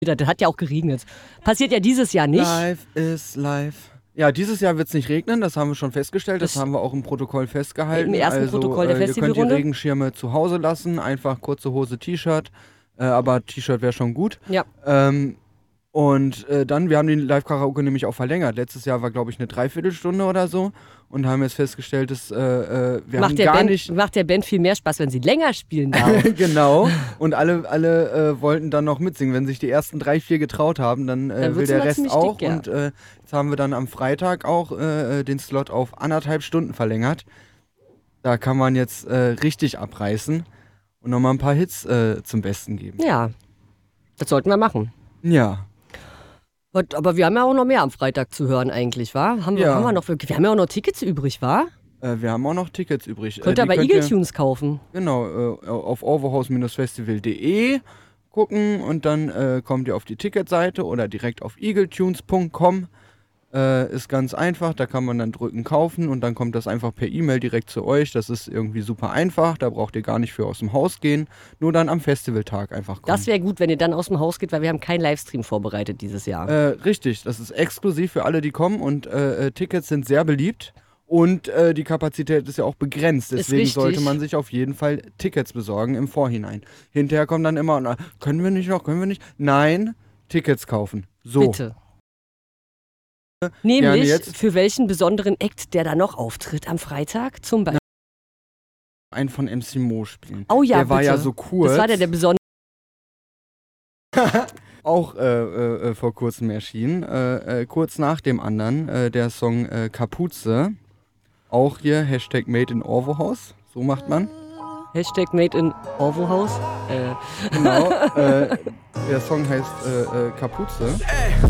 Das hat ja auch geregnet. Passiert ja dieses Jahr nicht. Live is live. Ja, dieses Jahr wird es nicht regnen, das haben wir schon festgestellt, das haben wir auch im Protokoll festgehalten. Im ersten Protokoll der Ihr könnt die Festivalrunde. Regenschirme zu Hause lassen, einfach kurze Hose, T-Shirt, aber T-Shirt wäre schon gut. Ja. Und dann, wir haben den Live-Karaoke nämlich auch verlängert. Letztes Jahr war, glaube ich, eine Dreiviertelstunde oder so und haben jetzt festgestellt, dass wir haben gar nicht... Macht der Band viel mehr Spaß, wenn sie länger spielen darf. Genau, und alle wollten dann noch mitsingen. Wenn sich die ersten 3, 4 getraut haben, dann will der Rest auch. Dick, ja. Und jetzt haben wir dann am Freitag auch den Slot auf 1,5 Stunden verlängert. Da kann man jetzt richtig abreißen und nochmal ein paar Hits zum Besten geben. Ja, das sollten wir machen. Ja. Aber wir haben ja auch noch mehr am Freitag zu hören eigentlich, wa? Wir haben ja auch noch Tickets übrig, wa? Wir haben auch noch Tickets übrig. Könnt ihr bei Eagle Tunes kaufen. Genau, auf orwohaus-festival.de gucken und dann kommt ihr auf die Ticketseite oder direkt auf eagletunes.com. Ist ganz einfach, da kann man dann drücken kaufen und dann kommt das einfach per E-Mail direkt zu euch. Das ist irgendwie super einfach, da braucht ihr gar nicht für aus dem Haus gehen, nur dann am Festivaltag einfach kommen. Das wäre gut, wenn ihr dann aus dem Haus geht, weil wir haben keinen Livestream vorbereitet dieses Jahr. Richtig, das ist exklusiv für alle, die kommen und Tickets sind sehr beliebt. Und die Kapazität ist ja auch begrenzt, deswegen sollte man sich auf jeden Fall Tickets besorgen im Vorhinein. Hinterher kommt dann immer, können wir nicht? Nein, Tickets kaufen. So. Bitte. Nämlich für welchen besonderen Act, der da noch auftritt am Freitag zum Beispiel? Einen von MC Mo spielen. Oh ja, der war ja so kurz. Das war der besondere. Auch vor kurzem erschienen, kurz nach dem anderen, der Song Kapuze. Auch hier Hashtag Made in Orwohaus, so macht man. Hashtag Made in Orwohaus. Genau, der Song heißt Kapuze.